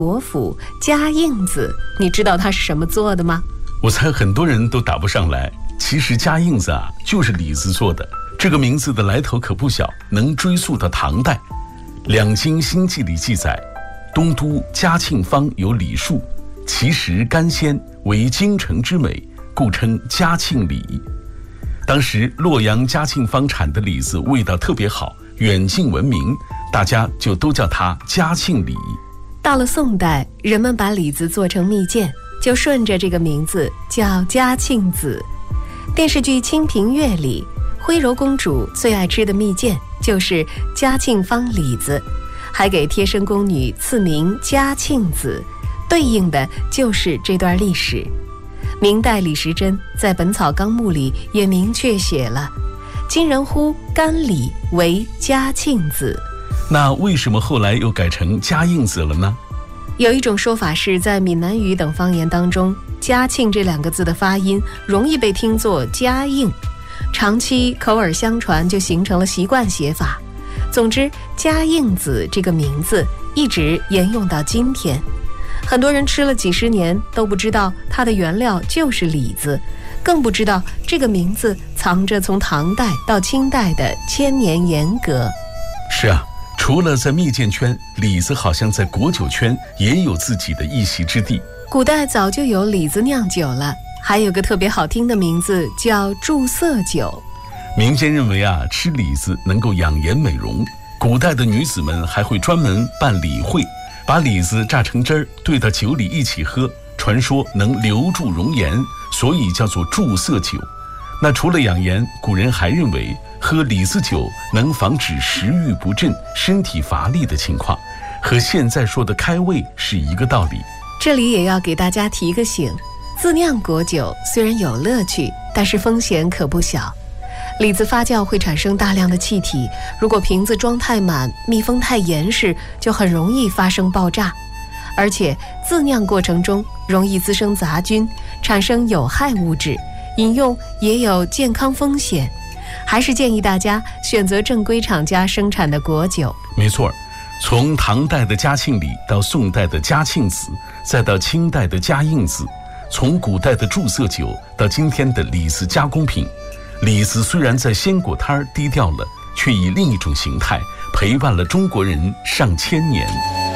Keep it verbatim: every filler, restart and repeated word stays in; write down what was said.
国府嘉应子，你知道它是什么做的吗？ 我猜很多人都答不上来。其实嘉应子啊，就是李子做的。这个名字的来头可不小，能追溯到唐代。《两京新记》里记载，东都嘉庆坊有李树，其实甘鲜，为京城之美，故称嘉庆李。当时洛阳嘉庆坊产的李子味道特别好，远近闻名，大家就都叫它嘉庆李。 到了宋代，人们把李子做成蜜饯，就顺着这个名字叫嘉庆子。电视剧《清平乐》里，徽柔公主最爱吃的蜜饯就是嘉庆坊李子，还给贴身宫女赐名嘉庆子，对应的就是这段历史。明代李时珍在《本草纲目》里也明确写了，今人呼甘李为嘉庆子。 那为什么后来又改成嘉应子了呢？ 有一种说法是在闽南语等方言当中，嘉庆这两个字的发音容易被听作嘉应，长期口耳相传就形成了习惯写法。总之，嘉应子这个名字一直沿用到今天。很多人吃了几十年都不知道它的原料就是李子，更不知道这个名字藏着从唐代到清代的千年沿革。 是啊，除了在蜜饯圈，李子好像在果酒圈也有自己的一席之地。 古代早就有李子酿酒了，还有个特别好听的名字叫注色酒。 民间认为啊，吃李子能够养颜美容，古代的女子们还会专门办李会，把李子榨成汁儿兑到酒里一起喝，传说能留住容颜，所以叫做注色酒。那除了养颜，古人还认为喝李子酒能防止食欲不振、身体乏力的情况，和现在说的开胃是一个道理。 这里也要给大家提个醒，自酿果酒虽然有乐趣，但是风险可不小。李子发酵会产生大量的气体，如果瓶子装太满，密封太严实，就很容易发生爆炸。而且自酿过程中容易滋生杂菌，产生有害物质，饮用也有健康风险。还是建议大家选择正规厂家生产的果酒。 没错，从唐代的嘉庆李到宋代的嘉庆子，再到清代的嘉应子，从古代的注色酒到今天的李子加工品，李子虽然在鲜果摊低调了，却以另一种形态陪伴了中国人上千年。